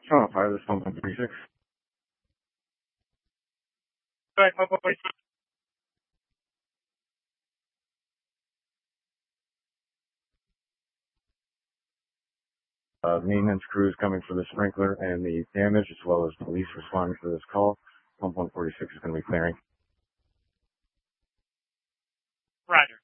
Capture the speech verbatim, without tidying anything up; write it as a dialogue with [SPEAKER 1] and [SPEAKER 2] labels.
[SPEAKER 1] Oh, fire this pump one forty-six.
[SPEAKER 2] Right, pump one forty-six.
[SPEAKER 1] Uh, maintenance crews coming for the sprinkler and the damage, as well as police responding to this call. Pump one forty-six is going to be clearing.
[SPEAKER 2] Roger.